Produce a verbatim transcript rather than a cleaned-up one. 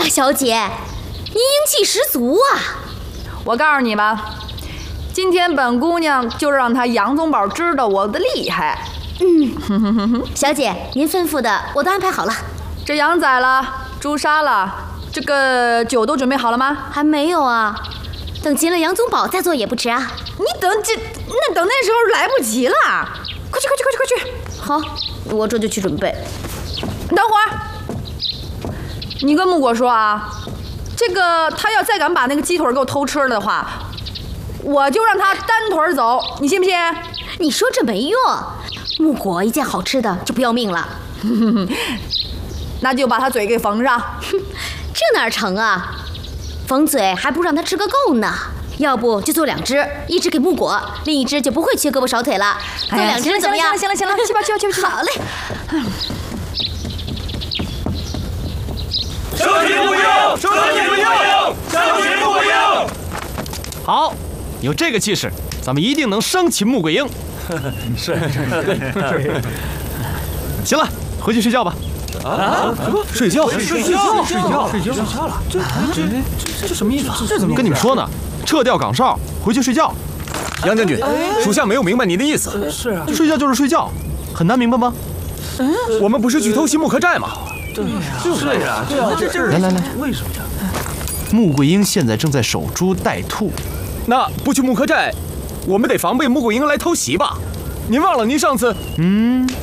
呀，小姐，您英气十足啊！ 我告诉你吧，今天本姑娘就让他杨宗保知道我的厉害。 嗯，小姐，您吩咐的我都安排好了。 这羊宰了，猪杀了，这个酒都准备好了吗？ 还没有啊，等擒了杨宗保再做也不迟啊。 你等这，那等那时候来不及了。快去快去快去快去！ 好，我这就去准备。 等会儿，你跟木果说啊，这个他要再敢把那个鸡腿给我偷吃了的话，我就让他单腿走，你信不信？ 你说这没用，木果一见好吃的就不要命了。 那就把他嘴给缝上。 这哪成啊？缝嘴还不如让他吃个够呢。要不就做两只，一只给木果，另一只就不会缺胳膊少腿了。做两只怎么样？ 行了行了行了，去吧去吧去吧去吧。 好嘞。 生擒木鹰，生擒木鹰，生擒木鹰。 好，有这个气势，咱们一定能生擒穆桂英。 是是。 行了，回去睡觉吧。 啊？ 睡觉？ 睡觉？睡觉？睡觉？睡觉了？这这这这什么意思啊？这怎么跟你们说呢？撤掉岗哨，回去睡觉。 杨将军，属下没有明白您的意思。 是啊， 睡觉就是睡觉，很难明白吗？ 我们不是去偷袭木刻寨吗？ 对呀，就是呀，对啊，这这来来来， 为什么呀？ 穆桂英现在正在守株待兔， 那不去木刻寨，我们得防备穆桂英来偷袭吧？您忘了您上次…… 嗯，